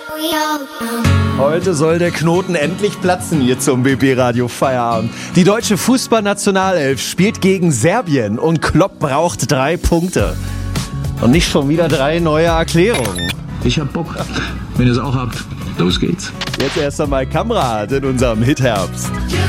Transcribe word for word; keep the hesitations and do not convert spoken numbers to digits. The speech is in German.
Heute soll der Knoten endlich platzen hier zum B B-Radio Feierabend. Die deutsche Fußballnationalelf spielt gegen Serbien und Klopp braucht drei Punkte. Und nicht schon wieder drei neue Erklärungen. Ich hab Bock. Wenn ihr es auch habt, los geht's. Jetzt erst einmal Kamera in unserem Hitherbst.